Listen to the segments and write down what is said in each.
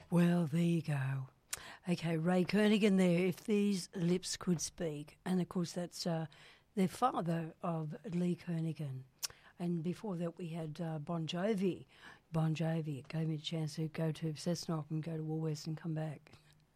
Well, there you go. Okay, Ray Kernaghan there, If These Lips Could Speak. And, of course, that's the father of Lee Kernaghan. And before that we had Bon Jovi. Bon Jovi. It gave me a chance to go to Cessnock and go to Woolworths and come back.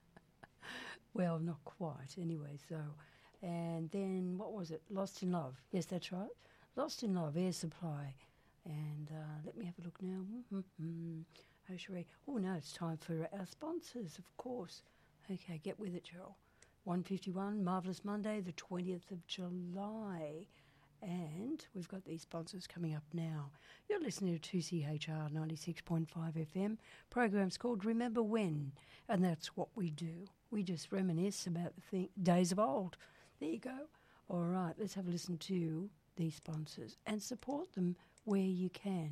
Well, not quite, anyway, so... And then, what was it? Lost in Love. Yes, that's right. Lost in Love, Air Supply. And let me have a look now. Oh, Cherie. Oh, no, it's time for our sponsors, of course. Okay, get with it, Cheryl. 151, Marvellous Monday, the 20th of July. And we've got these sponsors coming up now. You're listening to 2CHR 96.5 FM. Program's called Remember When, and that's what we do. We just reminisce about the days of old. There you go. All right, let's have a listen to these sponsors and support them where you can.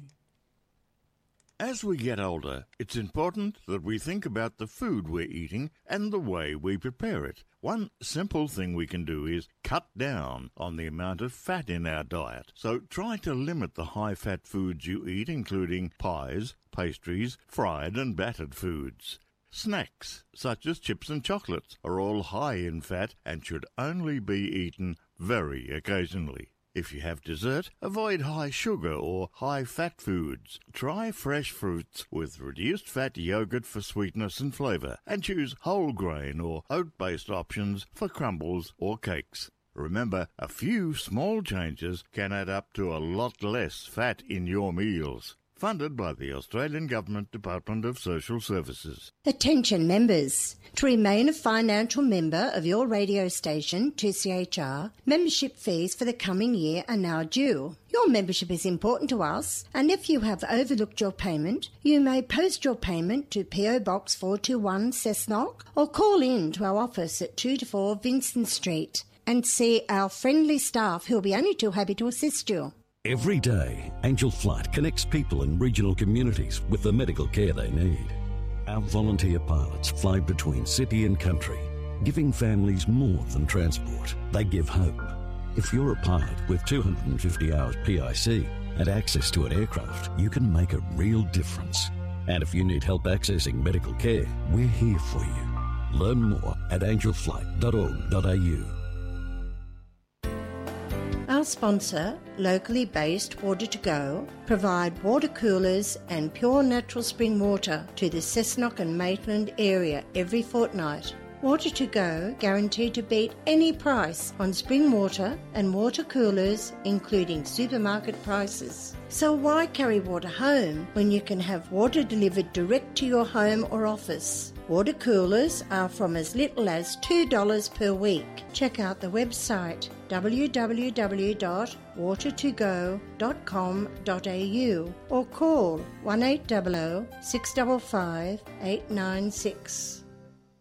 As we get older, it's important that we think about the food we're eating and the way we prepare it. One simple thing we can do is cut down on the amount of fat in our diet. So try to limit the high-fat foods you eat, including pies, pastries, fried and battered foods. Snacks, such as chips and chocolates, are all high in fat and should only be eaten very occasionally. If you have dessert, avoid high sugar or high fat foods. Try fresh fruits with reduced fat yogurt for sweetness and flavour, and choose whole grain or oat-based options for crumbles or cakes. Remember, a few small changes can add up to a lot less fat in your meals. Funded by the Australian Government Department of Social Services. Attention members. To remain a financial member of your radio station, 2CHR, membership fees for the coming year are now due. Your membership is important to us, and if you have overlooked your payment, you may post your payment to PO Box 421 Cessnock or call in to our office at 2 to 4 Vincent Street and see our friendly staff who will be only too happy to assist you. Every day, Angel Flight connects people in regional communities with the medical care they need. Our volunteer pilots fly between city and country, giving families more than transport. They give hope. If you're a pilot with 250 hours PIC and access to an aircraft, you can make a real difference. And if you need help accessing medical care, we're here for you. Learn more at angelflight.org.au. Our sponsor, locally based Water2Go, provide water coolers and pure natural spring water to the Cessnock and Maitland area every fortnight. Water2Go guaranteed to beat any price on spring water and water coolers, including supermarket prices. So why carry water home when you can have water delivered direct to your home or office? Water coolers are from as little as $2 per week. Check out the website www.water2go.com.au or call 1800 655 896.